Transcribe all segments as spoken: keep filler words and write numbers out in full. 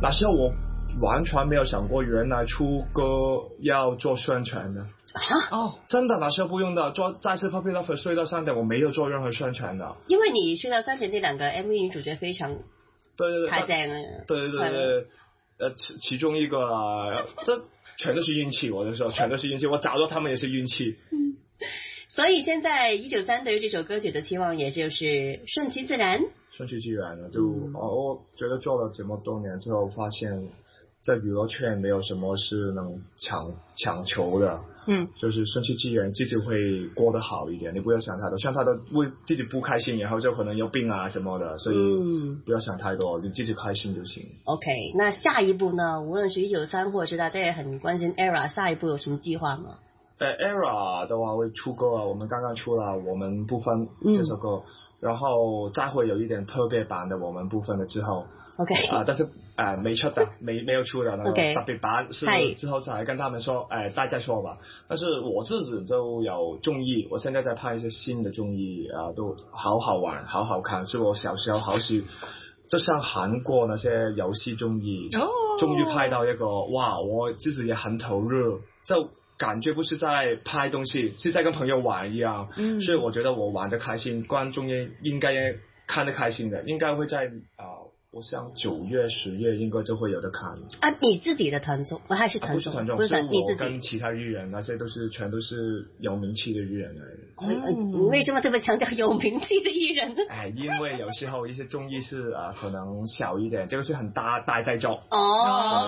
那时候我完全没有想过，原来出歌要做宣传的啊！哦， 真的，那时候不用的。做再次 Puppy Love 睡到三点，我没有做任何宣传的。 因为你睡到三点那两个 M V 女主角非常对对对太正了， 对对对对，呃，其其中一个啊，这全都是运气。我的时候全都是运气，我找到他们也是运气。 嗯，所以现在一九三对于这首歌曲的期望，也就是顺其自然。 顺其自然的，就、嗯、我觉得做了这么多年之后，发现在娱乐圈没有什么是能强强求的， 嗯， 就是顺其自然，自己会过得好一点。你不要想太多，想太多为自己不开心，然后就可能有病啊什么的，所以不要想太多，你自己开心就行。 OK， 那下一步呢？无论是一九三，或者是大家也很关心 Era， 下一步有什么计划吗？ 呃 ，Era 的话会出歌啊，我们刚刚出了我们部分这首歌。嗯，然后再会有一点特别版的我们部分的之后 ，OK 啊、呃，但是呃没出的，没没有出的那个特别版是 Okay. 之後才跟他們說，誒大家說吧。但是我自己就有綜藝，我現在在拍一些新的綜藝啊、呃，都好好玩，好好看。所以我小時候好喜，就像韓國那些遊戲綜藝，終於拍到一個，哇！我自己也很投入，就感覺不是在拍東西，是在跟朋友玩一樣。嗯，所以我覺得我玩得開心，觀眾也應該看得開心的，應該會在啊、呃，我想九月、十月應該就會有得看。 啊，你自己的團綜，我還是團綜， 不是團綜， 不是是我跟其他藝人，那些都是全都是有名氣的藝人來的。 嗯，你為什麼特別強調有名氣的藝人呢？ 哎，因為有時候一些綜藝是啊、呃，可能小一點，這個是很大大製作。 哦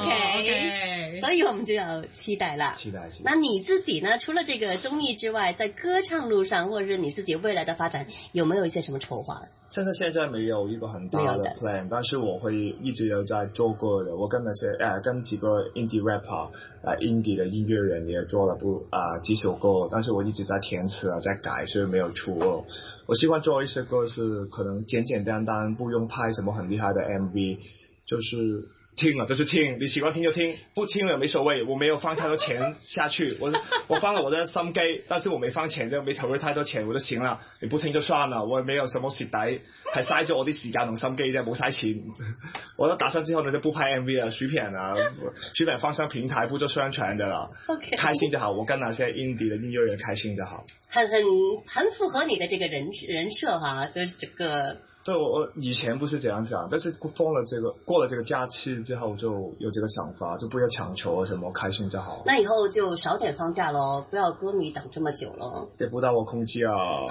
，OK， 所以我們就要期待啦。 期待。期待。 那你自己呢？除了這個綜藝之外，在歌唱路上，或者是你自己未來的發展，有沒有一些什麼籌劃？ 真的現在沒有一個很大的 plan，但是我會一直有在做歌的。我跟那些呃跟幾個 indie rapper 呃 indie 的音樂人也做了不啊、呃、幾首歌，但是我一直在填詞啊，在改，所以沒有出歌。我希望做一些歌是可能簡簡單單，不用拍什麼很厲害的 M V， 就是聽了就是聽，你喜歡聽就聽，不聽了沒所謂。我沒有放太多錢下去，我我放了我的心機，但是我沒放錢，就沒投入太多錢，我就行了。你不聽就算了，我也沒有什麼蝕底，係嘥咗我啲時間同心機啫，冇嘥錢。我都打算之後呢就不拍 M V 啊，薯片啊，薯片放上平台不做宣傳的了。 OK， 開心就好，我跟那些 indie 的音樂人開心就好。 很很很符合你的這個人人設哈，就是這個。 對，我我以前不是這樣想，但是放了這個過了這個假期之後就有這個想法，就不要強求啊什麼，開心就好。 那以後就少點放假咯，不要歌迷等這麼久咯。 也不到我控制啊。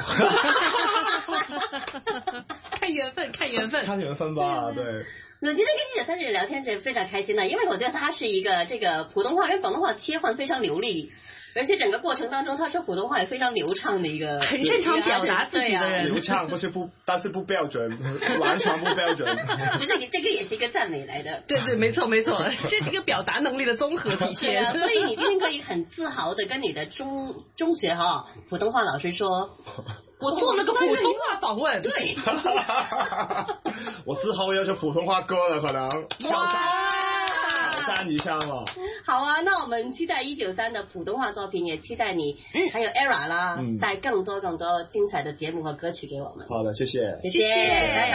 看緣分，看緣分， 看緣分吧，對。 我今天跟記者三姐聊天真係非常開心的，因為我覺得他是一個這個普通話跟廣東話切換非常流利。而且整個過程當中，他說普通話也非常流暢的一個， 很擅長表達自己的人。 流暢不是不，但是不標準，完全不標準。 不是，這個也是一個讚美來的。 對對，沒錯沒錯，這是一個表達能力的綜合體現。 對啊，所以你今天可以很自豪的跟你的中中學哈普通話老師說， 我做了個普通話訪問。 對。 我之後要做普通話歌了，可能。 哇！ 讚一下嘛。 好啊，那我們期待一九三的普通話作品，也期待你，嗯，還有 Era 啦，嗯，帶更多更多精彩的節目和歌曲給我們。 好的，謝謝。 謝謝，拜拜。